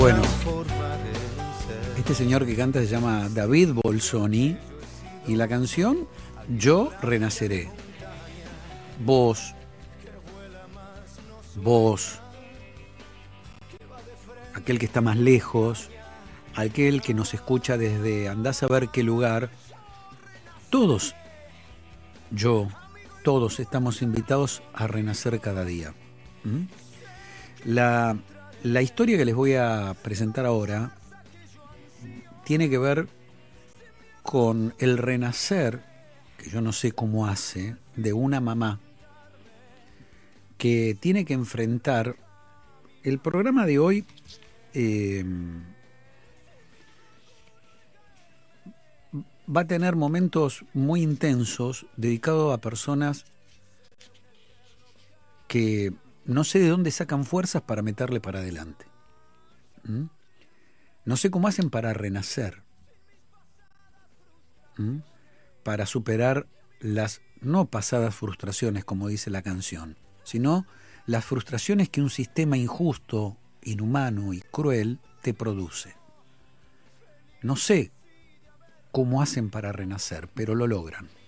Bueno, este señor que canta se llama David Bolsoni y la canción Yo Renaceré. Vos, aquel que está más lejos, aquel que nos escucha desde andás a ver qué lugar, todos, todos estamos invitados a renacer cada día. La historia que les voy a presentar ahora tiene que ver con el renacer, que yo no sé cómo hace, de una mamá que tiene que enfrentar. El programa de hoy va a tener momentos muy intensos dedicados a personas que no sé de dónde sacan fuerzas para meterle para adelante. No sé cómo hacen para renacer, para superar las no pasadas frustraciones, como dice la canción, sino las frustraciones que un sistema injusto, inhumano y cruel te produce. No sé cómo hacen para renacer, pero lo logran.